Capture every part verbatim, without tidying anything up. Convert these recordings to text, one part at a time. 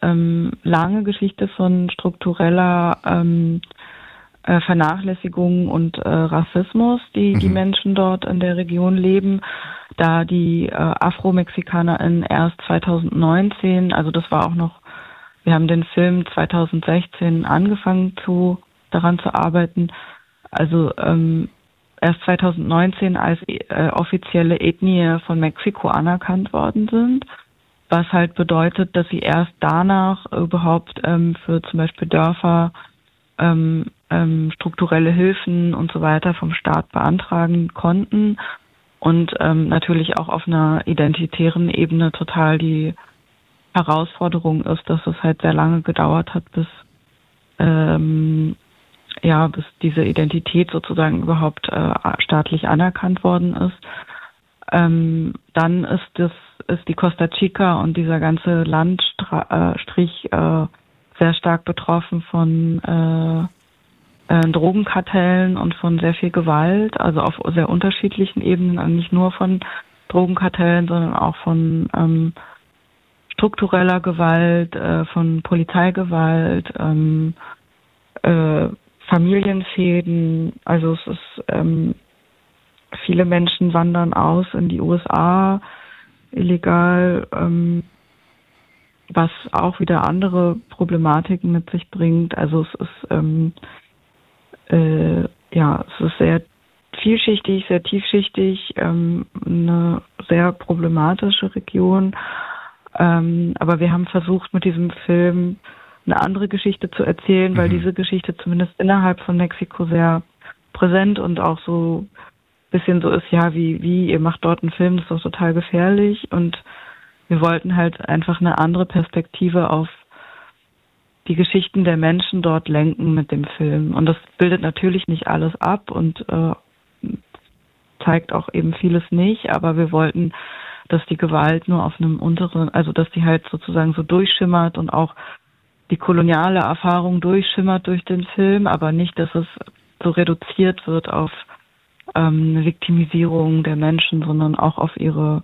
ähm, lange Geschichte von struktureller ähm, äh, Vernachlässigung und äh, Rassismus, die mhm. die Menschen dort in der Region leben, da die äh, AfromexikanerInnen erst zweitausendneunzehn, also das war auch noch, wir haben den Film zweitausendsechzehn angefangen zu daran zu arbeiten, also ähm, erst zweitausendneunzehn als äh, offizielle Ethnie von Mexiko anerkannt worden sind, was halt bedeutet, dass sie erst danach überhaupt ähm, für zum Beispiel Dörfer ähm, ähm, strukturelle Hilfen und so weiter vom Staat beantragen konnten und ähm, natürlich auch auf einer identitären Ebene total die Herausforderung ist, dass es halt sehr lange gedauert hat, bis ähm, ja, bis diese Identität sozusagen überhaupt äh, staatlich anerkannt worden ist. Ähm, dann ist das ist die Costa Chica und dieser ganze Landstrich äh, sehr stark betroffen von äh, äh, Drogenkartellen und von sehr viel Gewalt, also auf sehr unterschiedlichen Ebenen, also nicht nur von Drogenkartellen, sondern auch von ähm, struktureller Gewalt, äh, von Polizeigewalt, ähm, äh, Familienfäden, also es ist, ähm, viele Menschen wandern aus in die U S A illegal, ähm, was auch wieder andere Problematiken mit sich bringt. Also es ist, ähm, äh, ja, es ist sehr vielschichtig, sehr tiefschichtig, ähm, eine sehr problematische Region. Ähm, aber wir haben versucht, mit diesem Film eine andere Geschichte zu erzählen, mhm. weil diese Geschichte zumindest innerhalb von Mexiko sehr präsent und auch so ein bisschen so ist, ja, wie, wie, ihr macht dort einen Film, das ist doch total gefährlich. Und wir wollten halt einfach eine andere Perspektive auf die Geschichten der Menschen dort lenken mit dem Film. Und das bildet natürlich nicht alles ab und äh, zeigt auch eben vieles nicht, aber wir wollten, dass die Gewalt nur auf einem unteren, also dass die halt sozusagen so durchschimmert und auch die koloniale Erfahrung durchschimmert durch den Film, aber nicht, dass es so reduziert wird auf ähm, eine Viktimisierung der Menschen, sondern auch auf ihre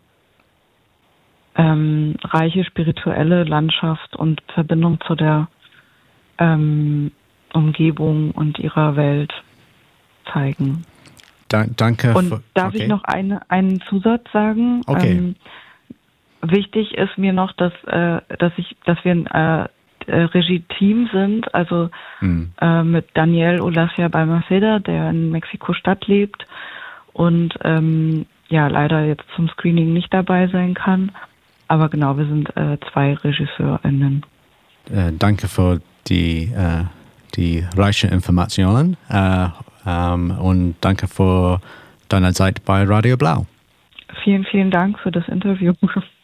ähm, reiche spirituelle Landschaft und Verbindung zu der ähm, Umgebung und ihrer Welt zeigen. Da, danke. Und für, darf okay. ich noch eine, einen Zusatz sagen? Okay. Ähm, wichtig ist mir noch, dass, äh, dass ich, dass wir ein äh, Regie-Team sind, also hm. äh, mit Daniel Ulacia Balmaceda, der in Mexiko-Stadt lebt und ähm, ja leider jetzt zum Screening nicht dabei sein kann. Aber genau, wir sind äh, zwei RegisseurInnen. Äh, danke für die, äh, die reichen Informationen äh, ähm, und danke für deine Zeit bei Radio Blau. Vielen, vielen Dank für das Interview.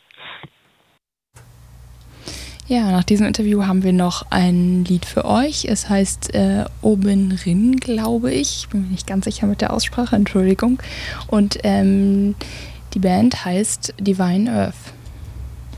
Ja, nach diesem Interview haben wir noch ein Lied für euch. Es heißt äh, Oben Rin, glaube ich. Ich bin mir nicht ganz sicher mit der Aussprache, Entschuldigung. Und ähm, die Band heißt Divine Earth.